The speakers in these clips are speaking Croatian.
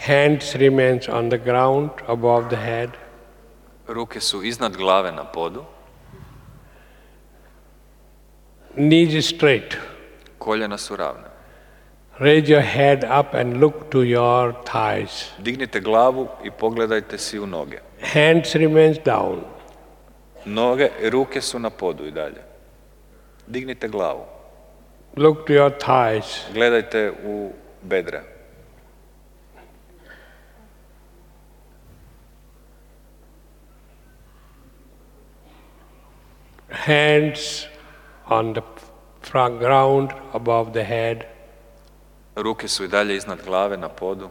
Hands remains on the ground above the head. Ruke su iznad glave na podu. Knees straight. Koljena su ravna. Raise your head up and look to your thighs. Dignite glavu i pogledajte si u noge. Hands remains down. Ruke su na podu i dalje. Dignite glavu. Look to your thighs. Gledajte u bedra. Hands on the front ground above the head. Ruke su i dalje iznad glave na podu.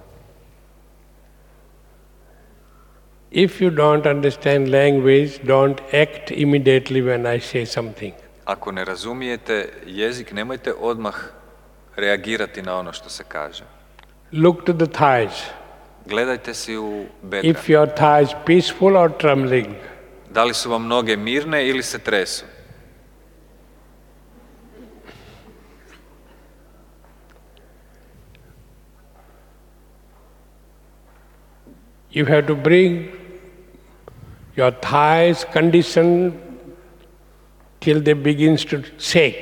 If you don't understand language, don't act immediately when I say something. Ako ne razumijete jezik, nemojte odmah reagirati na ono što se kaže. Look to the thighs. Gledajte si u bedra. If your thighs peaceful or trembling. Da li su vam noge mirne ili se tresu? You have to bring your thighs condition till they begins to shake.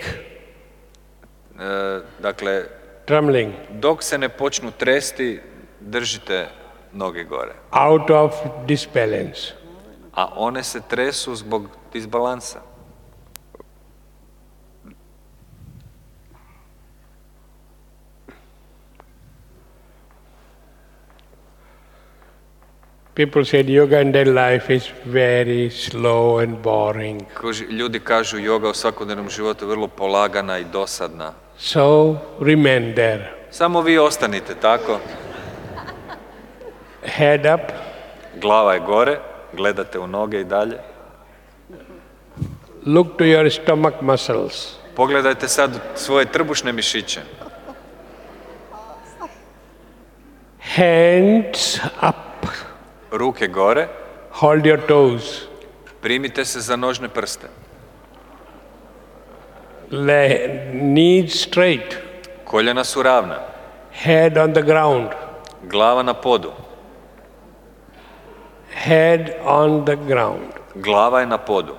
Dakle, trembling. Dok se ne počnu tresti, držite noge gore. Out of disbalance. A one se tresu zbog disbalansa. People said yoga in their life is very slow and boring. Ljudi kažu yoga u svakodnevnom životu je vrlo polagana i dosadna. So remain there. Samo vi ostanite tako. Head up. Glava je gore, gledate u noge i dalje. Look to your stomach muscles. Pogledajte sad svoje trbušne mišiće. Hands up. Ruke gore. Hold your toes. Primite se za nožne prste. Knees straight. Koljena su ravna. Head on the ground. Glava na podu. Head on the ground. Glava je na podu.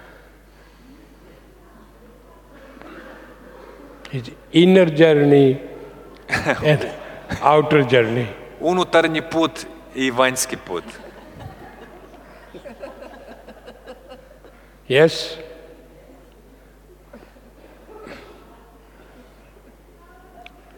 It's inner journey and outer journey. Unutarnji put i vanjski put. Yes?